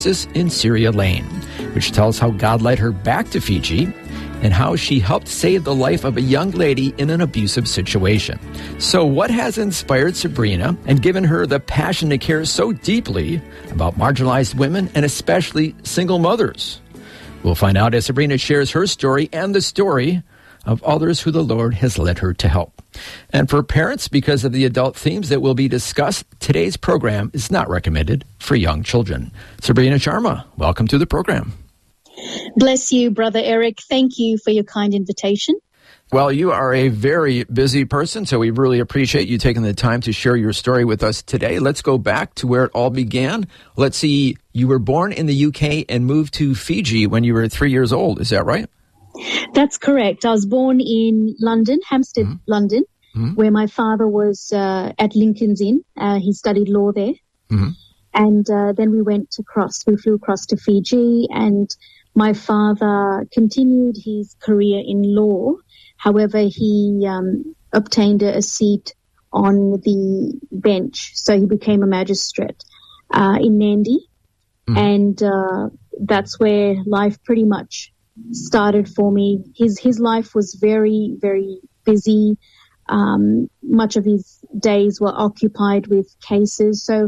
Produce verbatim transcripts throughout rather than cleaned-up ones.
in Syria Lane, which tells how God led her back to Fiji and how she helped save the life of a young lady in an abusive situation. So what has inspired Sabrina and given her the passion to care so deeply about marginalized women and especially single mothers? We'll find out as Sabrina shares her story and the story of others who the Lord has led her to help. And for parents, because of the adult themes that will be discussed, today's program is not recommended for young children. Sabrina Sharma, welcome to the program. Bless you, Brother Eric. Thank you for your kind invitation. Well, you are a very busy person, so we really appreciate you taking the time to share your story with us today. Let's go back to where it all began. Let's see, you were born in the U K and moved to Fiji when you were three years old. Is that right? That's correct. I was born in London, Hampstead, mm-hmm. London, mm-hmm. where my father was uh, at Lincoln's Inn. Uh, he studied law there. Mm-hmm. And uh, then we went across, we flew across to Fiji, and my father continued his career in law. However, he um, obtained a, a seat on the bench, so he became a magistrate uh, in Nandi. Mm-hmm. And uh, that's where life pretty much started for me. His his life was very, very busy. Um, much of his days were occupied with cases. So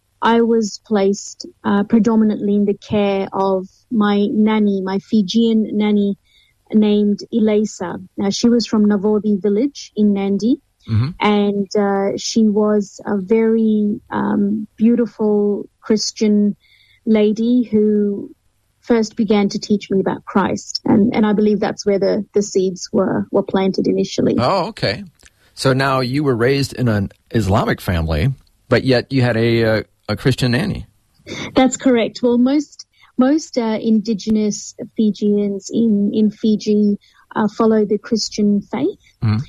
I was placed uh, predominantly in the care of my nanny, my Fijian nanny named Elisa. Now, she was from Navodi village in Nandi, mm-hmm. and uh, she was a very um, beautiful Christian lady who first began to teach me about Christ. And, and I believe that's where the, the seeds were, were planted initially. Oh, okay. So now you were raised in an Islamic family, but yet you had a, a, a Christian nanny. That's correct. Well, most most uh, indigenous Fijians in, in Fiji uh, follow the Christian faith. Mm.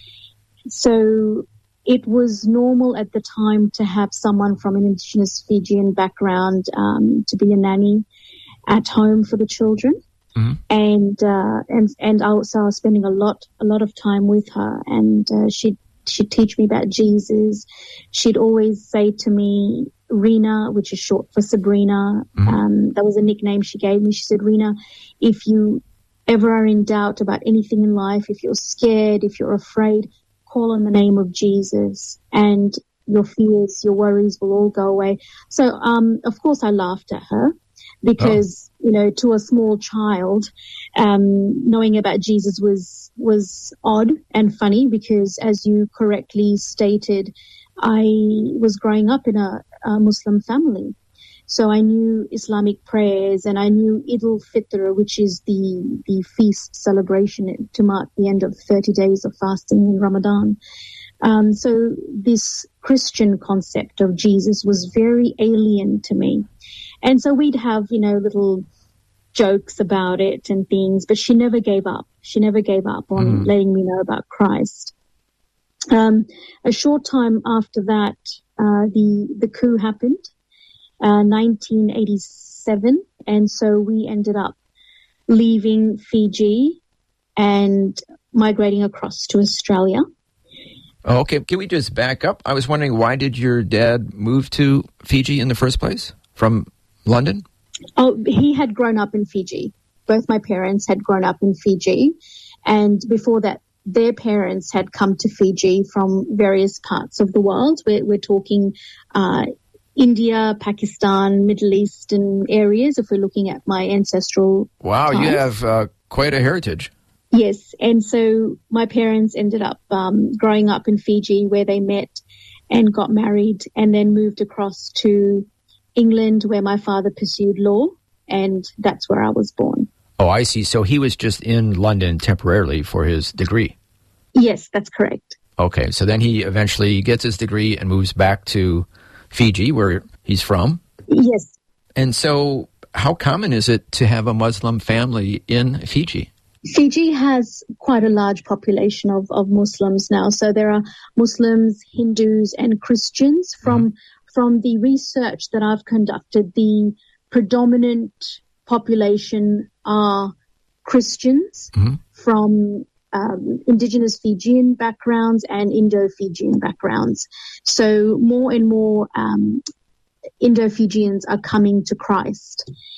So it was normal at the time to have someone from an indigenous Fijian background um, to be a nanny at home for the children. Mm-hmm. And, uh, and, and I was, so I was spending a lot, a lot of time with her, and, uh, she'd, she'd teach me about Jesus. She'd always say to me, Rena, which is short for Sabrina. Mm-hmm. Um, that was a nickname she gave me. She said, Rena, if you ever are in doubt about anything in life, if you're scared, if you're afraid, call on the name of Jesus, and your fears, your worries will all go away. So, um, of course I laughed at her. Because, oh. you know, to a small child, um, knowing about Jesus was was odd and funny because, as you correctly stated, I was growing up in a, a Muslim family. So I knew Islamic prayers, and I knew Eid al-Fitr, which is the, the feast celebration to mark the end of thirty days of fasting in Ramadan. Um, so this Christian concept of Jesus was very alien to me. And so we'd have, you know, little jokes about it and things, but she never gave up. She never gave up on mm. letting me know about Christ. Um, a short time after that, uh, the, the coup happened, uh, nineteen eighty-seven. And so we ended up leaving Fiji and migrating across to Australia. Oh, okay. Can we just back up? I was wondering, why did your dad move to Fiji in the first place from London? Oh, he had grown up in Fiji. Both my parents had grown up in Fiji. And before that, their parents had come to Fiji from various parts of the world. We're, we're talking uh, India, Pakistan, Middle Eastern areas, if we're looking at my ancestral Wow, ties. You have uh, quite a heritage. Yes, and so my parents ended up um, growing up in Fiji, where they met and got married, and then moved across to England, where my father pursued law, and that's where I was born. Oh, I see. So he was just in London temporarily for his degree. Yes, that's correct. Okay, so then he eventually gets his degree and moves back to Fiji, where he's from. Yes. And so how common is it to have a Muslim family in Fiji? Fiji has quite a large population of, of Muslims now. So there are Muslims, Hindus, and Christians. From, mm-hmm. from the research that I've conducted, the predominant population are Christians mm-hmm. from um, indigenous Fijian backgrounds and Indo-Fijian backgrounds. So more and more um, Indo-Fijians are coming to Christ.